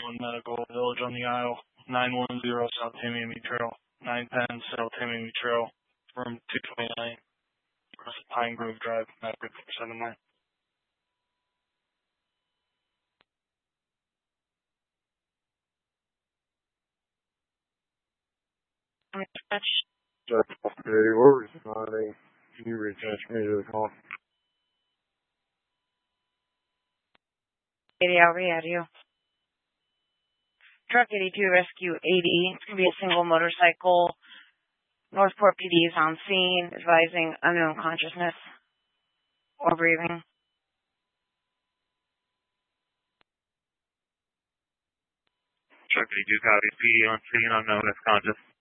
911 Medical, Village on the Isle, 910 South Tamiami Trail, 910 South Tamiami Trail, room 229, across Pine Grove Drive, Maverick 479. Okay, we're responding. Can you reattach me to the call? I'll re-add you. Truck 82, Rescue 80. It's going to be a single motorcycle. Northport PD is on scene, advising unknown consciousness or breathing. Truck 82 copies, PD on scene, unknown is conscious.